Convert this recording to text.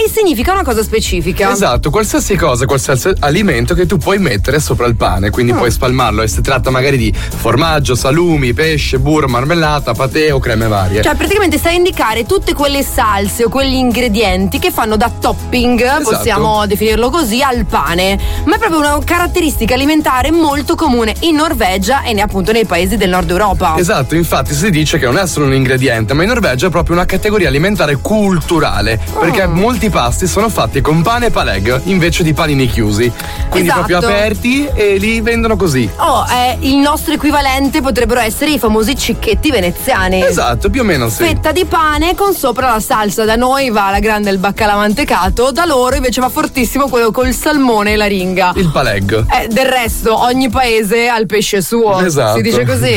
e significa una cosa specifica. Esatto, qualsiasi cosa, qualsiasi alimento che tu puoi mettere sopra il pane, quindi puoi spalmarlo, e si tratta magari di formaggio, salumi, pesce, burro, marmellata, patè o creme varie. Cioè praticamente sta a indicare tutte quelle salse o quegli ingredienti che fanno da topping, Esatto. possiamo definirlo così, al pane. Ma è proprio una caratteristica alimentare molto comune in Norvegia e appunto nei paesi del nord Europa. Esatto, infatti si dice che non è solo un ingrediente, ma in Norvegia è proprio una categoria alimentare culturale, perché molti pasti sono fatti con pane e palegg invece di panini chiusi, quindi Esatto. proprio aperti, e li vendono così. Il nostro equivalente potrebbero essere i famosi cicchetti veneziani. Esatto, più o meno sì. Fetta di pane con sopra la salsa. Da noi va alla grande il baccalà mantecato, da loro invece va fortissimo quello col salmone e la ringa. Il palegg. Del resto ogni paese ha il pesce suo. Esatto. Si dice così.